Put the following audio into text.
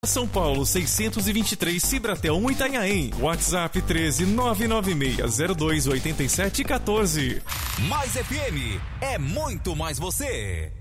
São Paulo 623, Cibratel 1 Itanhaém. WhatsApp 13 996028714. Mais FM é muito mais você.